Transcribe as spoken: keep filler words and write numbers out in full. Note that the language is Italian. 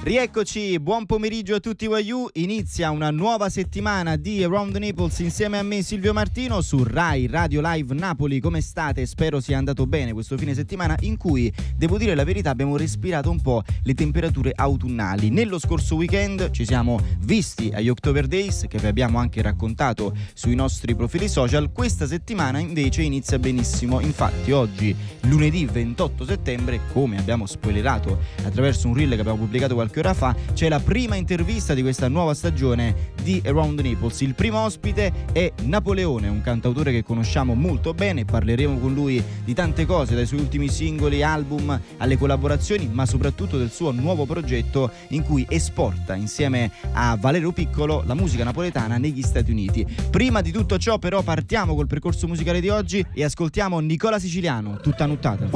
Rieccoci, buon pomeriggio a tutti voi. Inizia una nuova settimana di Around the Naples insieme a me Silvio Martino su Rai Radio Live Napoli. Come state? Spero sia andato bene questo fine settimana in cui, devo dire la verità, abbiamo respirato un po' le temperature autunnali. Nello scorso weekend ci siamo visti agli October Days, che vi abbiamo anche raccontato sui nostri profili social. Questa settimana invece inizia benissimo. Infatti oggi, lunedì ventotto settembre, come abbiamo spoilerato attraverso un reel che abbiamo pubblicato qualche ora fa, c'è la prima intervista di questa nuova stagione di Around the Naples. Il primo ospite è Napoleone, un cantautore che conosciamo molto bene. Parleremo con lui di tante cose, dai suoi ultimi singoli, album, alle collaborazioni, ma soprattutto del suo nuovo progetto in cui esporta insieme a Valerio Piccolo la musica napoletana negli Stati Uniti. Prima di tutto ciò però partiamo col percorso musicale di oggi e ascoltiamo Nicola Siciliano, Tutta nuttata.